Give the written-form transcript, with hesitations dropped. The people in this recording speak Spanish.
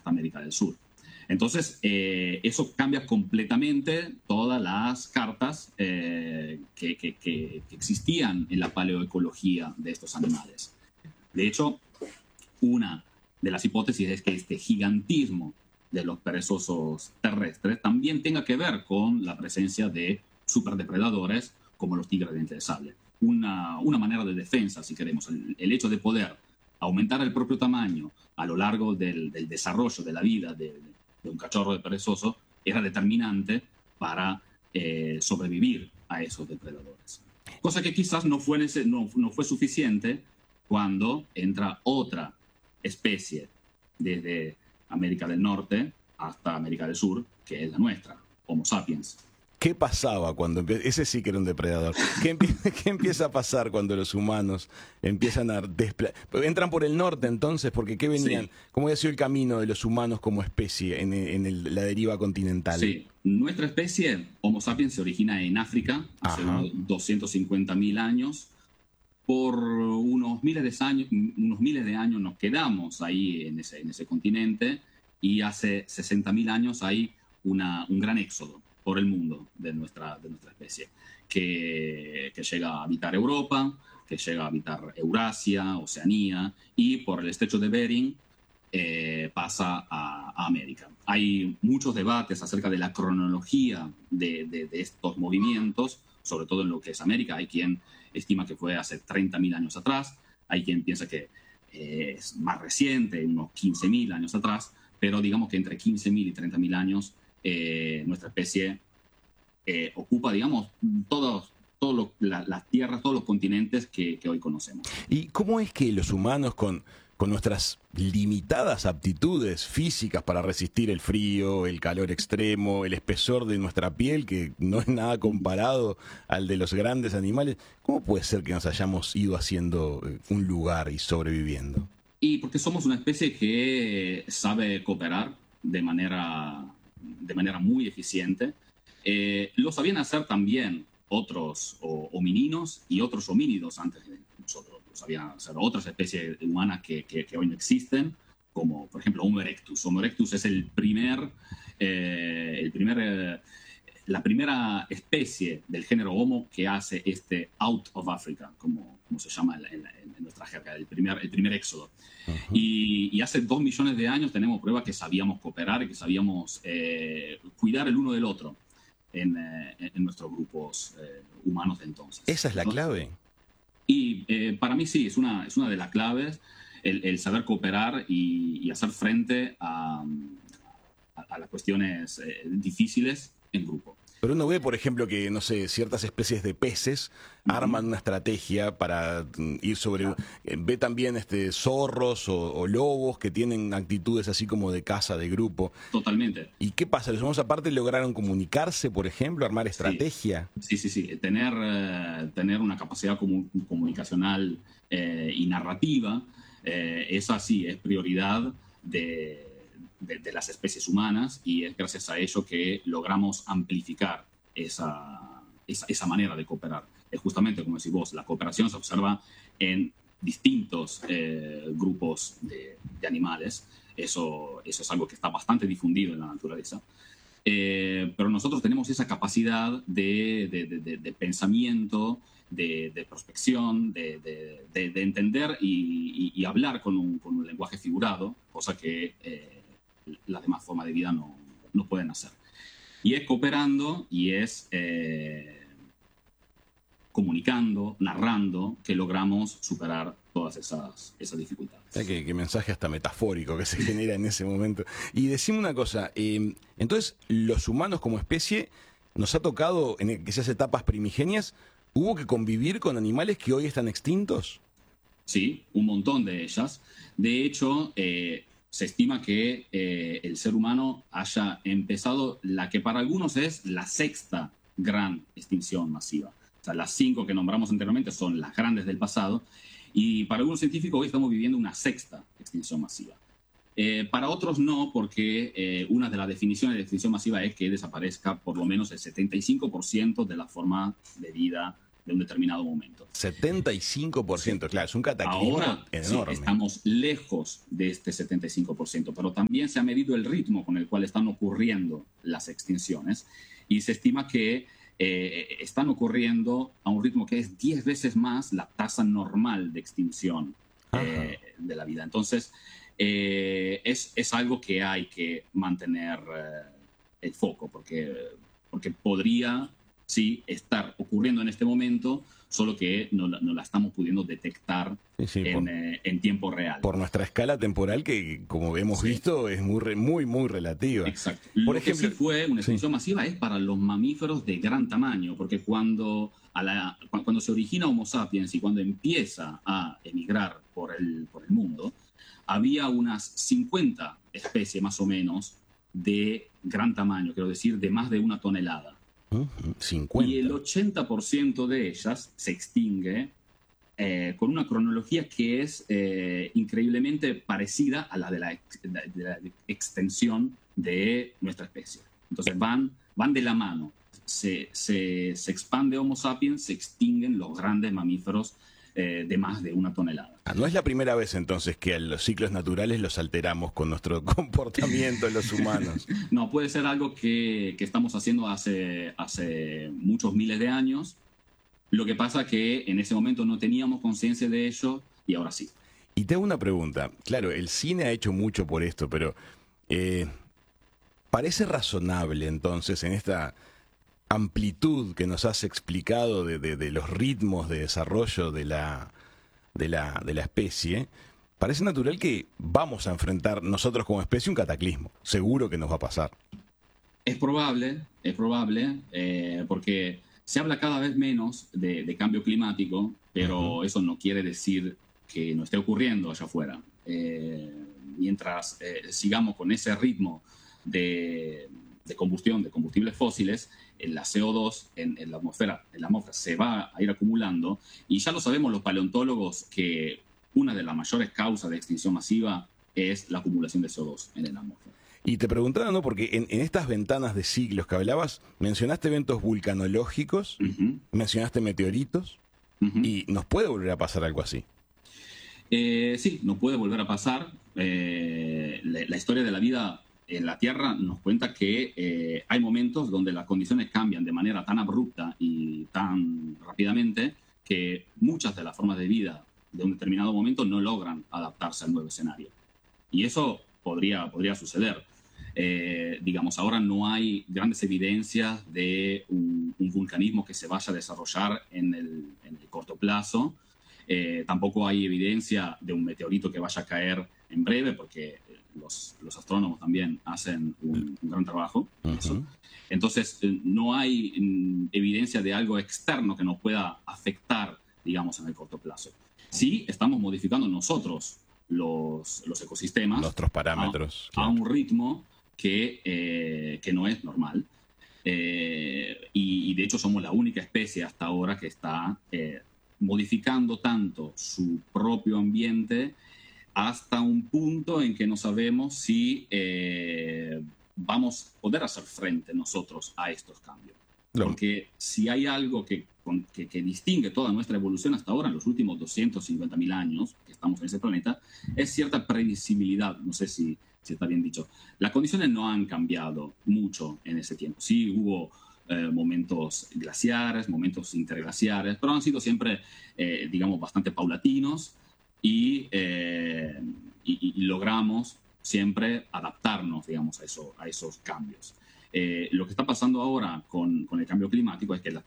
hasta América del Sur. Entonces, eso cambia completamente todas las cartas que existían en la paleoecología de estos animales. De hecho, una de las hipótesis es que este gigantismo de los perezosos terrestres también tenga que ver con la presencia de superdepredadores como los tigres de dientes de sable. Una manera de defensa, si queremos, el hecho de poder aumentar el propio tamaño a lo largo del desarrollo de la vida de un cachorro de perezoso era determinante para sobrevivir a esos depredadores. Cosa que quizás no fue suficiente cuando entra otra especie desde América del Norte hasta América del Sur, que es la nuestra, Homo sapiens. ¿Qué pasaba cuando ese sí que era un depredador? ¿Qué empieza a pasar cuando los humanos empiezan a entran por el norte entonces? Porque ¿qué venían? Sí. ¿Cómo había sido el camino de los humanos como especie en la deriva continental? Sí, nuestra especie, Homo sapiens, se origina en África hace unos 250.000 años. Por unos miles de años nos quedamos ahí en ese continente y hace 60.000 años hay un gran éxodo por el mundo de nuestra especie, que llega a habitar Europa, que llega a habitar Eurasia, Oceanía, y por el estrecho de Bering pasa a América. Hay muchos debates acerca de la cronología de estos movimientos, sobre todo en lo que es América. Hay quien estima que fue hace 30.000 años atrás, hay quien piensa que es más reciente, unos 15.000 años atrás, pero digamos que entre 15.000 y 30.000 años nuestra especie ocupa, digamos, las tierras, todos los continentes que hoy conocemos. ¿Y cómo es que los humanos con nuestras limitadas aptitudes físicas para resistir el frío, el calor extremo, el espesor de nuestra piel, que no es nada comparado al de los grandes animales, cómo puede ser que nos hayamos ido haciendo un lugar y sobreviviendo? Y porque somos una especie que sabe cooperar de manera muy eficiente. Lo sabían hacer también otros homininos y otros homínidos antes de nosotros. Lo sabían hacer otras especies humanas que hoy no existen, como por ejemplo Homo erectus. Homo erectus es la primera especie del género Homo que hace out of Africa, como se llama en nuestra jerga, el primer éxodo. Uh-huh. Y hace 2 millones de años tenemos pruebas que sabíamos cooperar y que sabíamos cuidar el uno del otro en nuestros grupos humanos de entonces. ¿Esa es la clave? Y para mí sí, es una de las claves, el saber cooperar y hacer frente a las cuestiones difíciles en grupo. Pero uno ve, por ejemplo, que, no sé, ciertas especies de peces arman una estrategia para ir sobre... Ve también zorros o lobos que tienen actitudes así como de caza, de grupo. Totalmente. ¿Y qué pasa? ¿Los humanos aparte lograron comunicarse, por ejemplo, armar estrategia? Sí. Tener una capacidad comunicacional y narrativa, esa sí es prioridad de las especies humanas, y es gracias a ello que logramos amplificar esa manera de cooperar. Es justamente, como decís vos, la cooperación se observa en distintos grupos de animales. Eso es algo que está bastante difundido en la naturaleza. Pero nosotros tenemos esa capacidad de pensamiento, de prospección, de entender y hablar con un lenguaje figurado, cosa que las demás formas de vida no pueden hacer. Y es cooperando y es comunicando, narrando, que logramos superar todas esas dificultades. Qué mensaje hasta metafórico que se genera en ese momento. Y decime una cosa, entonces los humanos como especie nos ha tocado, en esas etapas primigenias, ¿hubo que convivir con animales que hoy están extintos? Sí, un montón de ellas. De hecho, se estima que el ser humano haya empezado la que para algunos es la 6ª gran extinción masiva. O sea, las 5 que nombramos anteriormente son las grandes del pasado, y para algunos científicos hoy estamos viviendo una 6ª extinción masiva. Para otros no, porque una de las definiciones de extinción masiva es que desaparezca por lo menos el 75% de la forma de vida de un determinado momento. 75%, sí. Claro, es un cataclismo ahora, enorme. Sí, estamos lejos de este 75%, pero también se ha medido el ritmo con el cual están ocurriendo las extinciones y se estima que están ocurriendo a un ritmo que es 10 veces más la tasa normal de extinción de la vida. Entonces, es algo que hay que mantener el foco, porque podría, sí, estar ocurriendo en este momento, solo que no la estamos pudiendo detectar en tiempo real. Por nuestra escala temporal que, como hemos visto, es muy relativa. Exacto. Por Lo ejemplo, que sí fue una extinción masiva es para los mamíferos de gran tamaño, porque cuando se origina Homo sapiens y cuando empieza a emigrar por el mundo, había unas 50 especies más o menos de gran tamaño, quiero decir, de más de 1 tonelada. 50. Y el 80% de ellas se extingue con una cronología que es increíblemente parecida a la de la extensión de nuestra especie. Entonces van de la mano. Se expande Homo sapiens, se extinguen los grandes mamíferos de más de 1 tonelada. No es la primera vez entonces que a los ciclos naturales los alteramos con nuestro comportamiento los humanos. No, puede ser algo que estamos haciendo hace muchos miles de años. Lo que pasa que en ese momento no teníamos conciencia de ello y ahora sí. Y te hago una pregunta. Claro, el cine ha hecho mucho por esto, pero ¿parece razonable entonces en esta amplitud que nos has explicado de los ritmos de desarrollo de la especie? Parece natural que vamos a enfrentar nosotros como especie un cataclismo. Seguro que nos va a pasar. Es probable, porque se habla cada vez menos de cambio climático, pero eso no quiere decir que no esté ocurriendo allá afuera. Mientras sigamos con ese ritmo de combustión de combustibles fósiles, la CO2 en la atmósfera se va a ir acumulando, y ya lo sabemos los paleontólogos que una de las mayores causas de extinción masiva es la acumulación de CO2 en la atmósfera. Y te preguntaba, ¿no? Porque en estas ventanas de siglos que hablabas, mencionaste eventos vulcanológicos, mencionaste meteoritos, y nos puede volver a pasar algo así. Sí, nos puede volver a pasar. La historia de la vida en la Tierra nos cuenta que hay momentos donde las condiciones cambian de manera tan abrupta y tan rápidamente que muchas de las formas de vida de un determinado momento no logran adaptarse al nuevo escenario. Y eso podría suceder. Digamos, ahora no hay grandes evidencias de un vulcanismo que se vaya a desarrollar en el corto plazo. Tampoco hay evidencia de un meteorito que vaya a caer en breve, porque los astrónomos también hacen un gran trabajo en eso. Entonces, no hay evidencia de algo externo que nos pueda afectar, digamos, en el corto plazo. Sí, estamos modificando nosotros los ecosistemas, nuestros parámetros, a un ritmo que no es normal. Y de hecho somos la única especie hasta ahora que está modificando tanto su propio ambiente hasta un punto en que no sabemos si vamos a poder hacer frente nosotros a estos cambios. Porque si hay algo que distingue toda nuestra evolución hasta ahora, en los últimos 250.000 años que estamos en ese planeta, es cierta previsibilidad. No sé si está bien dicho. Las condiciones no han cambiado mucho en ese tiempo. Sí hubo momentos glaciares, momentos interglaciares, pero han sido siempre, digamos, bastante paulatinos y logramos siempre adaptarnos, digamos, a esos cambios. Lo que está pasando ahora con el cambio climático es que las